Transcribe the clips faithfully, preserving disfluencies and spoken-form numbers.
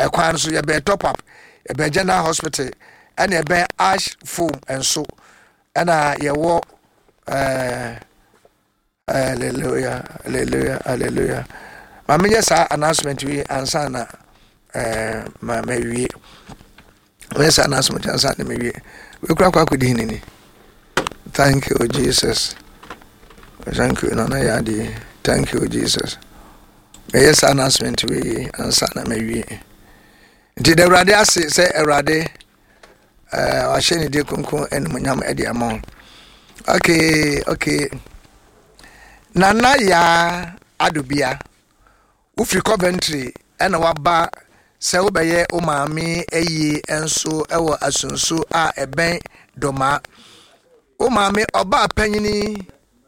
e kwan so ye be top up e be general hospital and e be ash foam and so ana ye wo eh hallelujah hallelujah hallelujah ma menye sa announcement wi ansa na eh ma mawie we sa announcement ansa na mawie we kura kwa kudi ni. Thank you Jesus, thank you nana yadi, thank you Jesus. Me sa announcement wi ansa na mawie nti de Awurade ase se Awurade eh wa hye ni de kunkun enumunyam e de amon. Okay okay nana ya adubia ufri Coventry ena waba se wobeye o maami eyi enso ewo asunsu a eben doma o maami oba panyini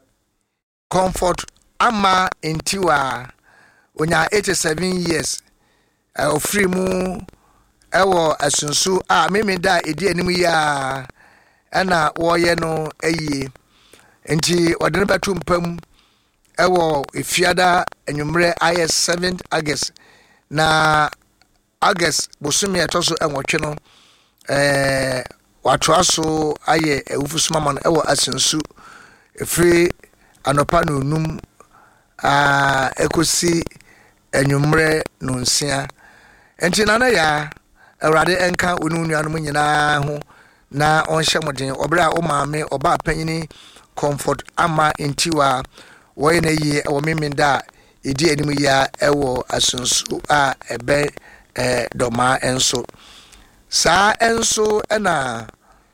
Comfort ama entiwa onya eighty-seven years e ofri mu ewo asunsu a memeda edi animu ya ena woye no eyi enti odene betu mpam ewo efiada enwumre I S seventh August na August bosumi etoso enwotwe no eh watwaso aye ewufusuma man ewo asensu efri anopa no num a ekosi enwumre no nsia enti nana ya Awurade enka onu nuanum nyina ho na onhye moden obra o maame oba panyini Comfort ama entiwa woye na yi ewo memenda edi animu ya ewo asunsu a ebe eh doma enso sa enso ena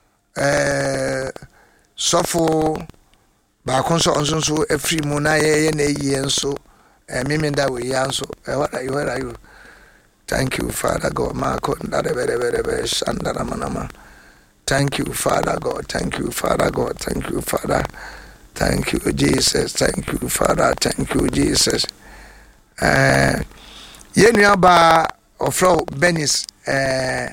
eh sofo ba konso onso efri mu na ye na yi enso eh memenda we ya enso eh what are you where are you? Thank you Father God Marco ndare bere bere bere shandara manama. Thank you Father God, thank you Father God, thank you Father. Thank you, Jesus. Thank you, Father. Thank you, Jesus. Uh, Yenu aba ofro Benis. Uh,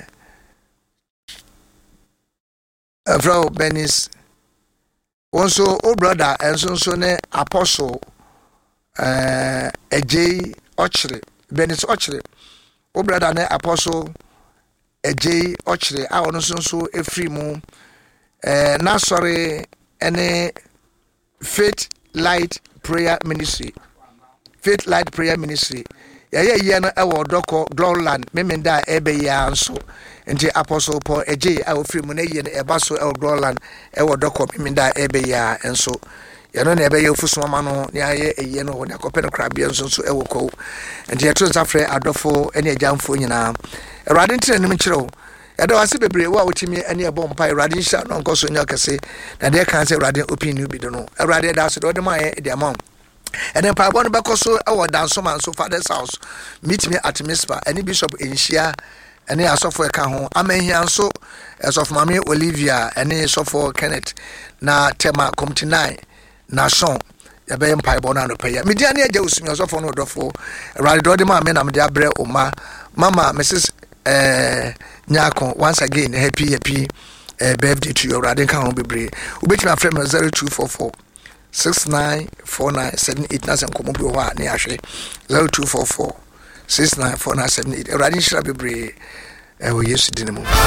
ofro Benis. Also, o brother, and so so ne apostle. Uh, Ejay Ochre. Benis Ochre. O brother ne apostle. Ejay Ochre. I want so so a free moon. Uh, na sorry, any. Faith Light Prayer Ministry. Faith Light Prayer Ministry. Ya ya ye no ewo doko Glowland memenda ebe ya anso. Nti Apostle Paul Ejay a ofri mu na ye no eba so ewo Glowland ewo doko memenda ebe ya enso. Ya no na ebe ye ofusuma ma no na ye eye no na kopeno krabia nso so ewo ko. Nti ya tun safre adofo ene ajamfo nyina. Awurade ntire nim kyerɛw. Yada wase bebre wa wotimi ane ebo mpa Awurade sha no nkoso nya kase na de kan se Awurade opinion bi do no Awurade da so de ma ye de amam ene pa bo no bekoso e wo danso man so Father's house meet me at Mispa ene Bishop Enhia ene asofo e ka ho amahia nso esof mame Olivia ene sofo Kenneth na tema committee nine na son ya be mpa bo na no pa ya media ne agya usumi asofo no dofo Awurade do de ma me na me de abre oma mama Missus eh Nyako, once again, happy, happy uh, birthday to you. Radin can be brave. We bet my friend zero two four four six nine four nine seven eight nine and come up with one near zero two four four six nine four nine seven eight. Radin shall be brave. I will use the